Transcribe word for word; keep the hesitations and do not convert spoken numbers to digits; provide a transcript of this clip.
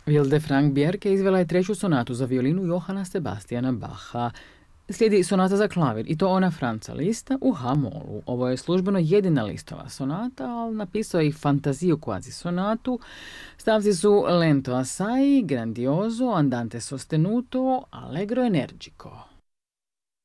Wilde Frank Bjerke izvela je treću sonatu za violinu Johana Sebastiana Bacha. Slijedi sonata za klavir, i to ona Franza Lista u H-molu. Ovo je službeno jedina Listova sonata, ali napisao je i fantaziju quasi sonatu. Stavci su lento assai, grandioso, andante sostenuto, allegro energico.